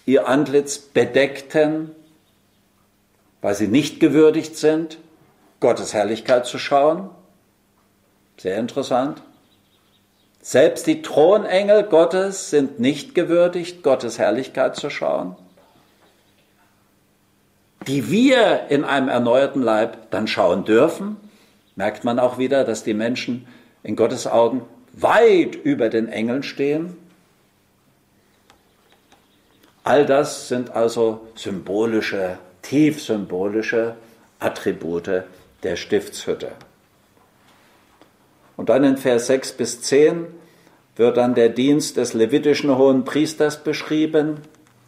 ihr Antlitz bedeckten, weil sie nicht gewürdigt sind, Gottes Herrlichkeit zu schauen. Sehr interessant. Selbst die Thronengel Gottes sind nicht gewürdigt, Gottes Herrlichkeit zu schauen, die wir in einem erneuerten Leib dann schauen dürfen. Merkt man auch wieder, dass die Menschen in Gottes Augen weit über den Engeln stehen. All das sind also symbolische, tief symbolische Attribute der Stiftshütte. Und dann in Vers 6 bis 10 wird dann der Dienst des levitischen Hohenpriesters beschrieben.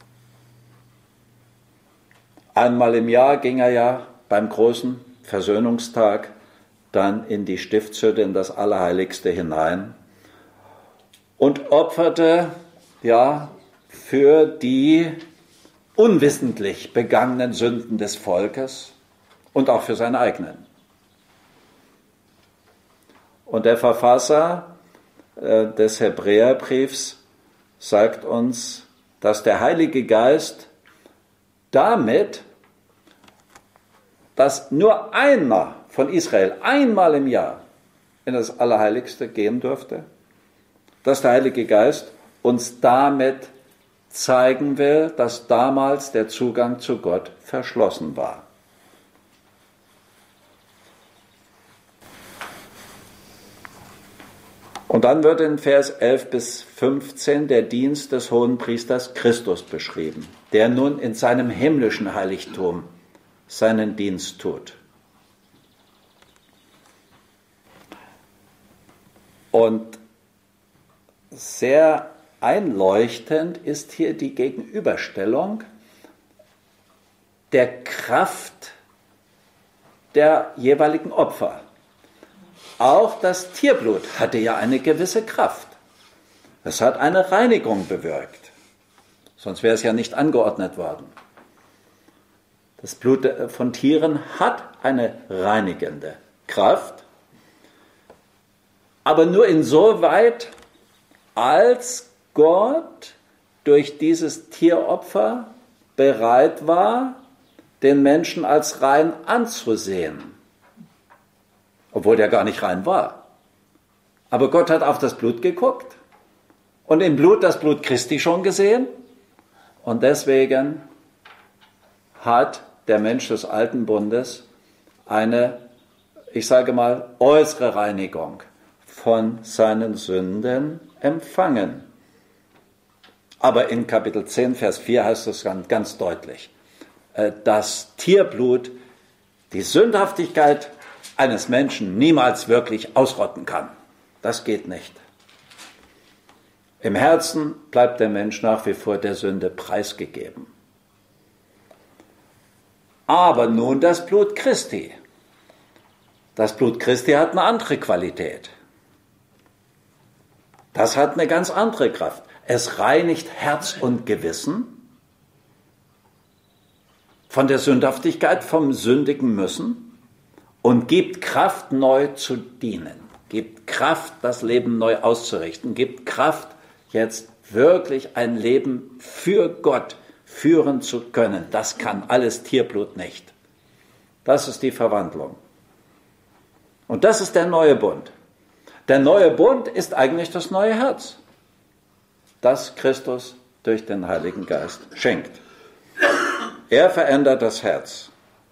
Einmal im Jahr ging er ja beim großen Versöhnungstag dann in die Stiftshütte, in das Allerheiligste hinein und opferte ja für die unwissentlich begangenen Sünden des Volkes und auch für seine eigenen. Und der Verfasser des Hebräerbriefs sagt uns, dass der Heilige Geist damit, dass nur einer von Israel einmal im Jahr in das Allerheiligste gehen durfte, dass der Heilige Geist uns damit zeigen will, dass damals der Zugang zu Gott verschlossen war. Und dann wird in Vers 11 bis 15 der Dienst des Hohenpriesters Christus beschrieben, der nun in seinem himmlischen Heiligtum seinen Dienst tut. Und sehr einleuchtend ist hier die Gegenüberstellung der Kraft der jeweiligen Opfer. Auch das Tierblut hatte ja eine gewisse Kraft. Es hat eine Reinigung bewirkt. Sonst wäre es ja nicht angeordnet worden. Das Blut von Tieren hat eine reinigende Kraft, aber nur insoweit, als Gott durch dieses Tieropfer bereit war, den Menschen als rein anzusehen. Obwohl der gar nicht rein war. Aber Gott hat auf das Blut geguckt und im Blut das Blut Christi schon gesehen. Und deswegen hat der Mensch des Alten Bundes eine, ich sage mal, äußere Reinigung von seinen Sünden empfangen. Aber in Kapitel 10, Vers 4 heißt es ganz deutlich, dass Tierblut die Sündhaftigkeit eines Menschen niemals wirklich ausrotten kann. Das geht nicht. Im Herzen bleibt der Mensch nach wie vor der Sünde preisgegeben. Aber nun das Blut Christi. Das Blut Christi hat eine andere Qualität. Das hat eine ganz andere Kraft. Es reinigt Herz und Gewissen von der Sündhaftigkeit, vom sündigen Müssen und gibt Kraft, neu zu dienen. Gibt Kraft, das Leben neu auszurichten. Gibt Kraft, jetzt wirklich ein Leben für Gott führen zu können. Das kann alles Tierblut nicht. Das ist die Verwandlung. Und das ist der neue Bund. Der neue Bund ist eigentlich das neue Herz, das Christus durch den Heiligen Geist schenkt. Er verändert das Herz.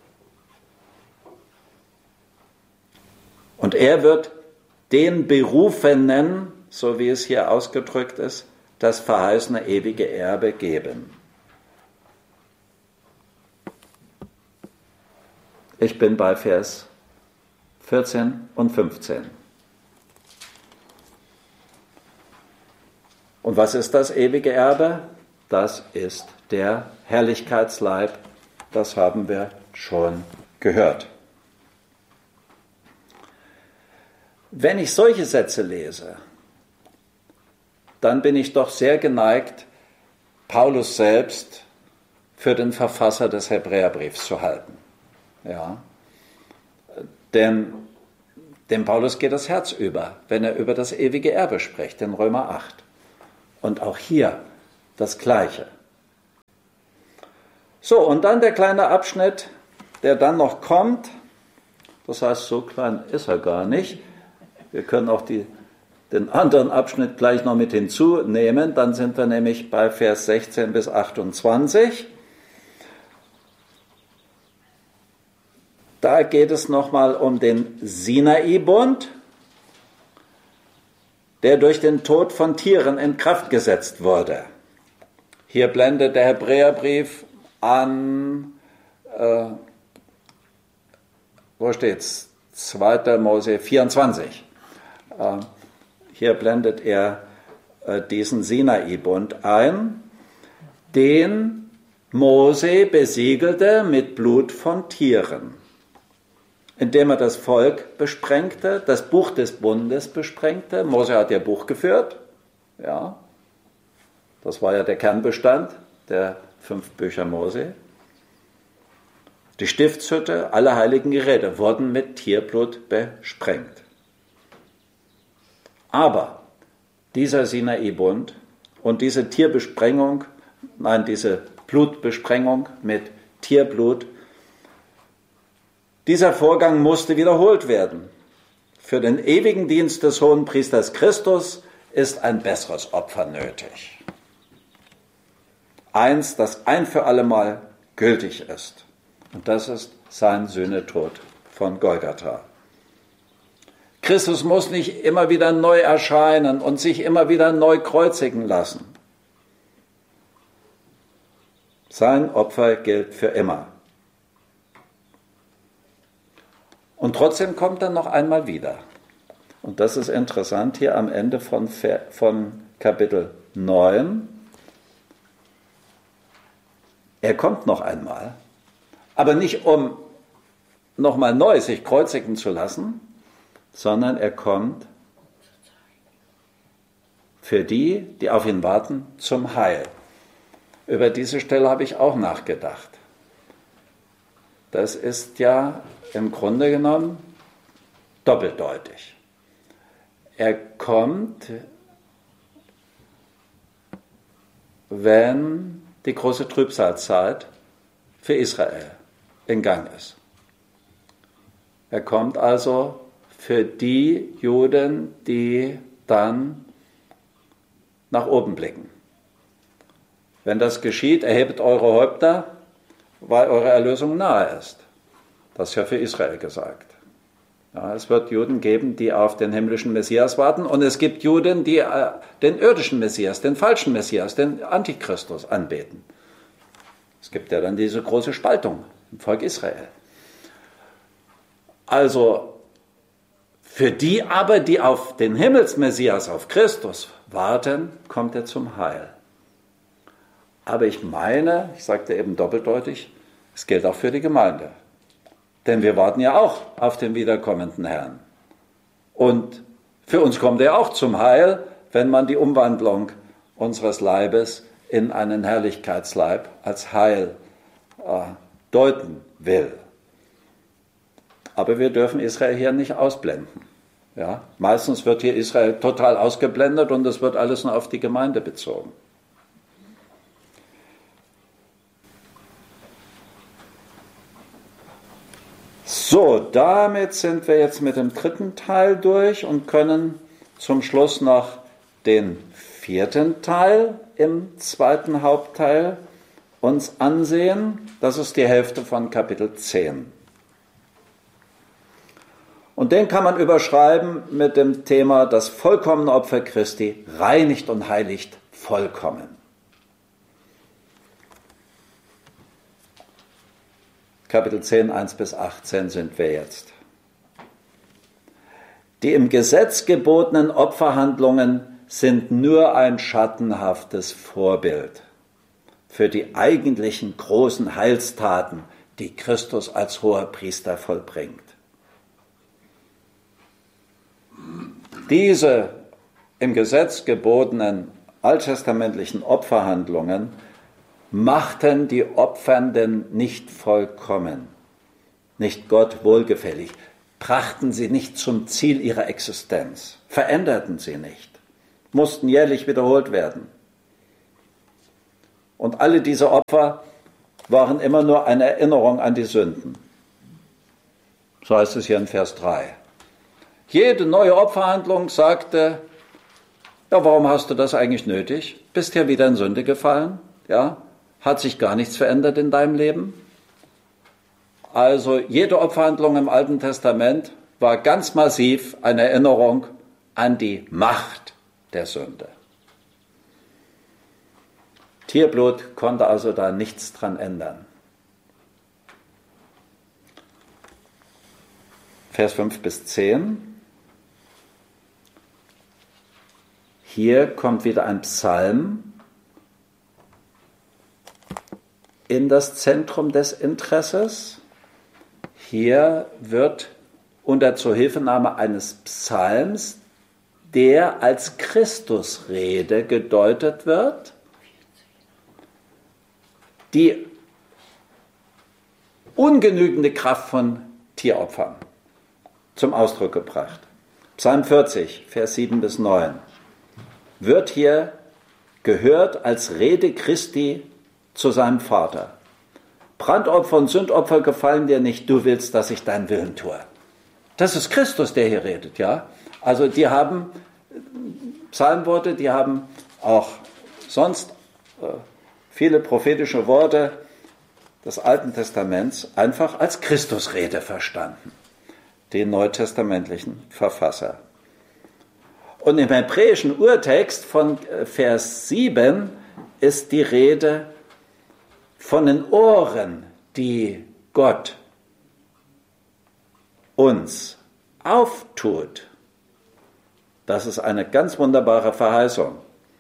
Und er wird den Berufenen, so wie es hier ausgedrückt ist, das verheißene ewige Erbe geben. Ich bin bei Vers 14 und 15. Und was ist das ewige Erbe? Das ist der Herrlichkeitsleib. Das haben wir schon gehört. Wenn ich solche Sätze lese, dann bin ich doch sehr geneigt, Paulus selbst für den Verfasser des Hebräerbriefs zu halten. Ja. Denn dem Paulus geht das Herz über, wenn er über das ewige Erbe spricht, in Römer 8. Und auch hier das Gleiche. So, und dann der kleine Abschnitt, der dann noch kommt. Das heißt, so klein ist er gar nicht. Wir können auch den anderen Abschnitt gleich noch mit hinzunehmen. Dann sind wir nämlich bei Vers 16 bis 28. Da geht es nochmal um den Sinai-Bund, der durch den Tod von Tieren in Kraft gesetzt wurde. Hier blendet der Hebräerbrief an, wo steht's? 2. Mose 24. Hier blendet er diesen Sinai-Bund ein, den Mose besiegelte mit Blut von Tieren, indem er das Volk besprengte, das Buch des Bundes besprengte. Mose hat ja Buch geführt, ja, das war ja der Kernbestand der 5 Bücher Mose. Die Stiftshütte, alle heiligen Geräte wurden mit Tierblut besprengt. Aber dieser Sinai-Bund und diese diese Blutbesprengung mit Tierblut, dieser Vorgang musste wiederholt werden. Für den ewigen Dienst des Hohenpriesters Christus ist ein besseres Opfer nötig. Eins, das ein für allemal gültig ist. Und das ist sein Sühnetod von Golgatha. Christus muss nicht immer wieder neu erscheinen und sich immer wieder neu kreuzigen lassen. Sein Opfer gilt für immer. Und trotzdem kommt er noch einmal wieder. Und das ist interessant hier am Ende von Kapitel 9. Er kommt noch einmal, aber nicht um nochmal neu sich kreuzigen zu lassen, sondern er kommt für die, die auf ihn warten, zum Heil. Über diese Stelle habe ich auch nachgedacht. Das ist ja im Grunde genommen doppeldeutig. Er kommt, wenn die große Trübsalzeit für Israel in Gang ist. Er kommt also für die Juden, die dann nach oben blicken. Wenn das geschieht, erhebt eure Häupter, weil eure Erlösung nahe ist. Das ist ja für Israel gesagt. Ja, es wird Juden geben, die auf den himmlischen Messias warten, und es gibt Juden, die den irdischen Messias, den falschen Messias, den Antichristus anbeten. Es gibt ja dann diese große Spaltung im Volk Israel. Also für die aber, die auf den Himmelsmessias, auf Christus warten, kommt er zum Heil. Aber ich meine, ich sagte eben doppeldeutig, es gilt auch für die Gemeinde. Denn wir warten ja auch auf den wiederkommenden Herrn. Und für uns kommt er auch zum Heil, wenn man die Umwandlung unseres Leibes in einen Herrlichkeitsleib als Heil deuten will. Aber wir dürfen Israel hier nicht ausblenden. Ja? Meistens wird hier Israel total ausgeblendet und es wird alles nur auf die Gemeinde bezogen. So, damit sind wir jetzt mit dem 3. Teil durch und können zum Schluss noch den 4. Teil im 2. Hauptteil uns ansehen. Das ist die Hälfte von Kapitel 10. Und den kann man überschreiben mit dem Thema: Das vollkommene Opfer Christi reinigt und heiligt vollkommen. Kapitel 10, 1 bis 18 sind wir jetzt. Die im Gesetz gebotenen Opferhandlungen sind nur ein schattenhaftes Vorbild für die eigentlichen großen Heilstaten, die Christus als Hoherpriester vollbringt. Diese im Gesetz gebotenen alttestamentlichen Opferhandlungen machten die Opfernden nicht vollkommen, nicht Gott wohlgefällig, brachten sie nicht zum Ziel ihrer Existenz, veränderten sie nicht, mussten jährlich wiederholt werden. Und alle diese Opfer waren immer nur eine Erinnerung an die Sünden. So heißt es hier in Vers 3. Jede neue Opferhandlung sagte, ja, warum hast du das eigentlich nötig? Bist ja wieder in Sünde gefallen, ja? Hat sich gar nichts verändert in deinem Leben? Also jede Opferhandlung im Alten Testament war ganz massiv eine Erinnerung an die Macht der Sünde. Tierblut konnte also da nichts dran ändern. Vers 5 bis 10. Hier kommt wieder ein Psalm in das Zentrum des Interesses. Hier wird unter Zuhilfenahme eines Psalms, der als Christusrede gedeutet wird, die ungenügende Kraft von Tieropfern zum Ausdruck gebracht. Psalm 40, Vers 7 bis 9 wird hier gehört als Rede Christi zu seinem Vater. Brandopfer und Sündopfer gefallen dir nicht, du willst, dass ich deinen Willen tue. Das ist Christus, der hier redet, ja. Also die haben Psalmworte, die haben auch sonst viele prophetische Worte des Alten Testaments einfach als Christusrede verstanden, den neutestamentlichen Verfasser. Und im hebräischen Urtext von Vers 7 ist die Rede von den Ohren, die Gott uns auftut. Das ist eine ganz wunderbare Verheißung.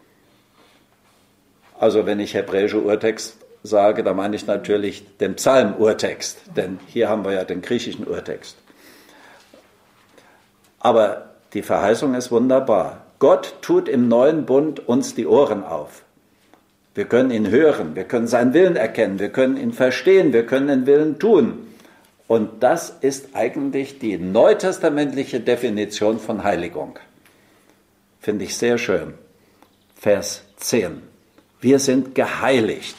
Also wenn ich hebräische Urtext sage, dann meine ich natürlich den Psalm-Urtext, denn hier haben wir ja den griechischen Urtext. Aber die Verheißung ist wunderbar. Gott tut im neuen Bund uns die Ohren auf. Wir können ihn hören, wir können seinen Willen erkennen, wir können ihn verstehen, wir können den Willen tun. Und das ist eigentlich die neutestamentliche Definition von Heiligung. Finde ich sehr schön. Vers 10. Wir sind geheiligt.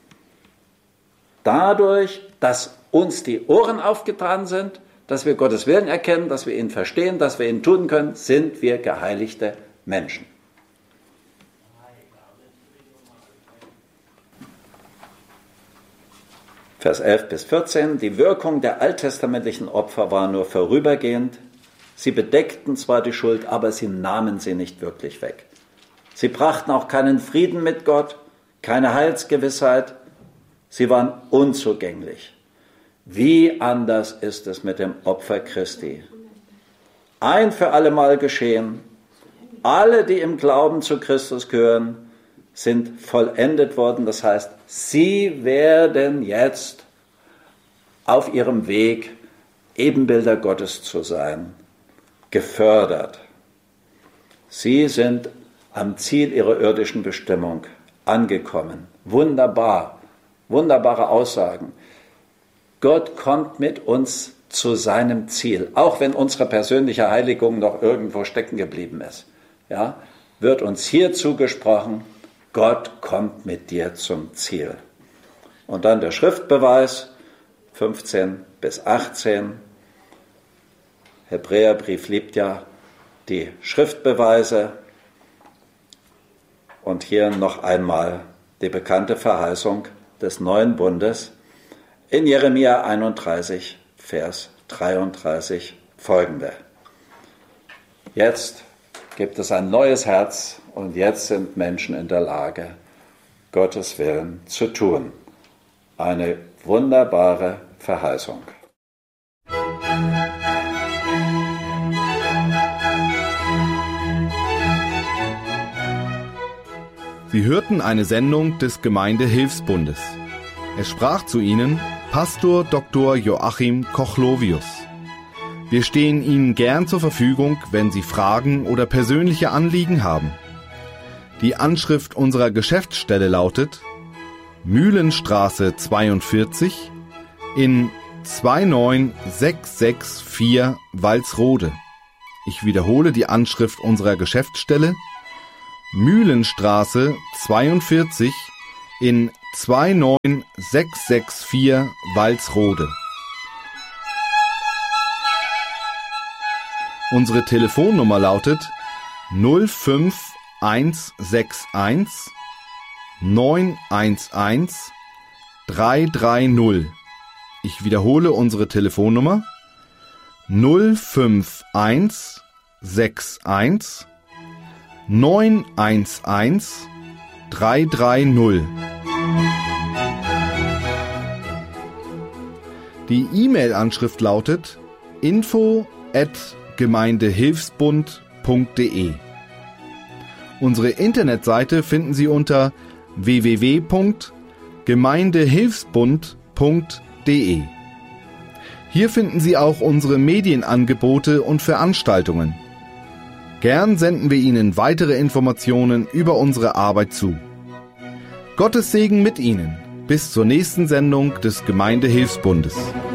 Dadurch, dass uns die Ohren aufgetan sind, dass wir Gottes Willen erkennen, dass wir ihn verstehen, dass wir ihn tun können, sind wir geheiligte Menschen. Vers 11 bis 14. Die Wirkung der alttestamentlichen Opfer war nur vorübergehend. Sie bedeckten zwar die Schuld, aber sie nahmen sie nicht wirklich weg. Sie brachten auch keinen Frieden mit Gott, keine Heilsgewissheit. Sie waren unzugänglich. Wie anders ist es mit dem Opfer Christi? Ein für alle Mal geschehen. Alle, die im Glauben zu Christus gehören, sind vollendet worden. Das heißt, sie werden jetzt auf ihrem Weg, Ebenbilder Gottes zu sein, gefördert. Sie sind am Ziel ihrer irdischen Bestimmung angekommen. Wunderbar, wunderbare Aussagen. Gott kommt mit uns zu seinem Ziel, auch wenn unsere persönliche Heiligung noch irgendwo stecken geblieben ist. Ja, wird uns hier zugesprochen, Gott kommt mit dir zum Ziel. Und dann der Schriftbeweis, 15 bis 18. Hebräerbrief liebt ja die Schriftbeweise. Und hier noch einmal die bekannte Verheißung des neuen Bundes in Jeremia 31, Vers 33 folgende. Jetzt gibt es ein neues Herz und jetzt sind Menschen in der Lage, Gottes Willen zu tun. Eine wunderbare Verheißung. Sie hörten eine Sendung des Gemeindehilfsbundes. Es sprach zu Ihnen Pastor Dr. Joachim Kochlovius. Wir stehen Ihnen gern zur Verfügung, wenn Sie Fragen oder persönliche Anliegen haben. Die Anschrift unserer Geschäftsstelle lautet Mühlenstraße 42 in 29664 Walsrode. Ich wiederhole die Anschrift unserer Geschäftsstelle Mühlenstraße 42 in 29664 Walsrode. Unsere Telefonnummer lautet 05161 911 330. Ich wiederhole unsere Telefonnummer 05161 911 330. Die E-Mail-Anschrift lautet info@gemeindehilfsbund.de. Unsere Internetseite finden Sie unter www.gemeindehilfsbund.de. Hier finden Sie auch unsere Medienangebote und Veranstaltungen. Gern senden wir Ihnen weitere Informationen über unsere Arbeit zu. Gottes Segen mit Ihnen. Bis zur nächsten Sendung des Gemeindehilfsbundes.